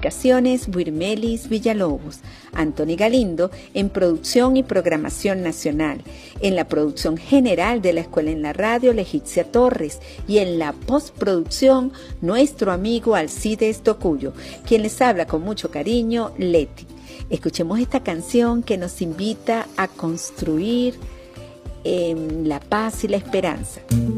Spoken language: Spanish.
Comunicaciones, Wirmelis Villalobos. Anthony Galindo en producción y programación nacional. En la producción general de la Escuela en la Radio, Legitzia Torres. Y en la postproducción, nuestro amigo Alcides Tocuyo, quien les habla con mucho cariño, Leti. Escuchemos esta canción que nos invita a construir la paz y la esperanza.